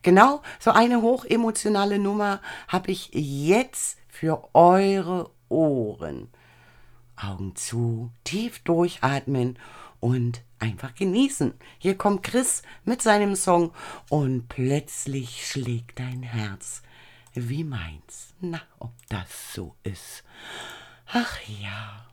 genau so eine hochemotionale Nummer habe ich jetzt für eure Ohren. Augen zu, tief durchatmen und einfach genießen. Hier kommt Chris mit seinem Song und plötzlich schlägt dein Herz wie meins. Na, ob das so ist. Ach ja.